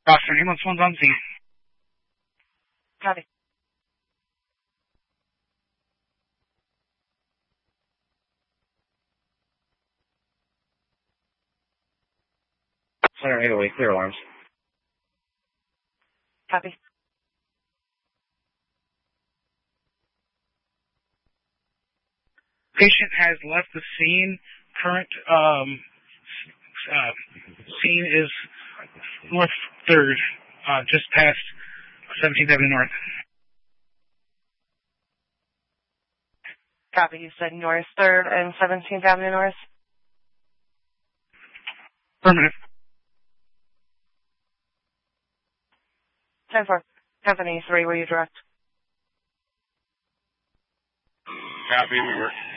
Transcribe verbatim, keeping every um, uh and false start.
Roster, ambulance one's on scene. Copy. Center eight oh eight, clear alarms. Copy. Patient has left the scene. Current um, uh, scene is North third, uh, just past seventeenth Avenue North. Copy. You said North third and seventeenth Avenue North? Affirmative. ten four. Company three, were you direct? Copy, we work.